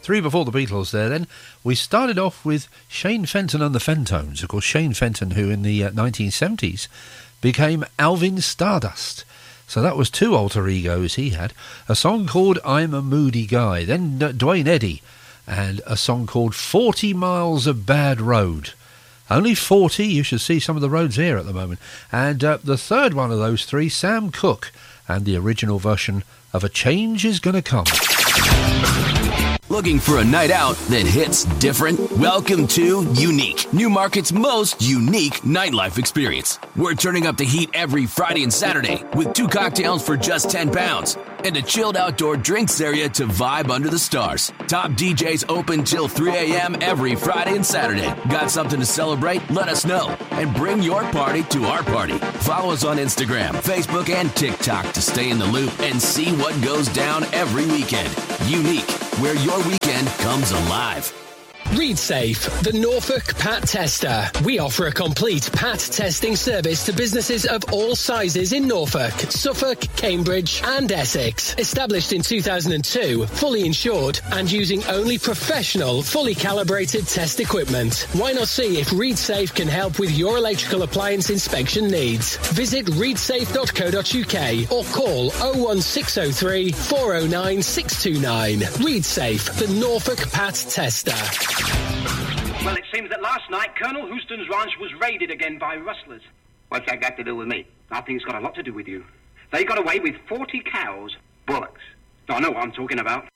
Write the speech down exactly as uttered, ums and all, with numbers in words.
Three before the Beatles there then. We started off with Shane Fenton and the Fentones. Of course, Shane Fenton, who in the uh, nineteen seventies became Alvin Stardust. So that was two alter egos he had. A song called I'm a Moody Guy. Then uh, Dwayne Eddy and a song called forty miles of Bad Road. Only forty, you should see some of the roads here at the moment. And uh, the third one of those three, Sam Cooke, and the original version of A Change Is Gonna Come. Looking for a night out that hits different? Welcome to Unique, Newmarket's most unique nightlife experience. We're turning up the heat every Friday and Saturday with two cocktails for just ten pounds and a chilled outdoor drinks area to vibe under the stars. Top D Js open till three a.m. every Friday and Saturday. Got something to celebrate? Let us know and bring your party to our party. Follow us on Instagram, Facebook, and TikTok to stay in the loop and see what goes down every weekend. Unique, where your weekend comes alive. ReadSafe, the Norfolk Pat Tester. We offer a complete Pat testing service to businesses of all sizes in Norfolk, Suffolk, Cambridge and Essex. Established in two thousand two, fully insured and using only professional, fully calibrated test equipment. Why not see if ReadSafe can help with your electrical appliance inspection needs? Visit read safe dot co dot uk or call oh one six oh three, four oh nine, six two nine. ReadSafe, the Norfolk Pat Tester. Well, it seems that last night Colonel Houston's ranch was raided again by rustlers. What's that got to do with me? I think it's got a lot to do with you. They got away with forty cows. Bullocks. I know what I'm talking about.